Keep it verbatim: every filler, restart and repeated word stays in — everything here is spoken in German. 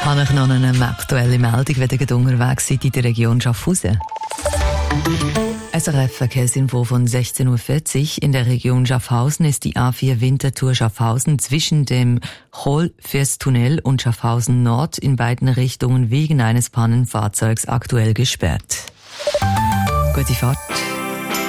Habe ich noch eine aktuelle Meldung, wenn ihr unterwegs seid in der Region Schaffhausen? S R F-Verkehrsinfo von sechzehn Uhr vierzig. In der Region Schaffhausen ist die A vier Winterthur Schaffhausen zwischen dem Chohlfürsttunnel und Schaffhausen Nord in beiden Richtungen wegen eines Pannenfahrzeugs aktuell gesperrt. Gute Fahrt.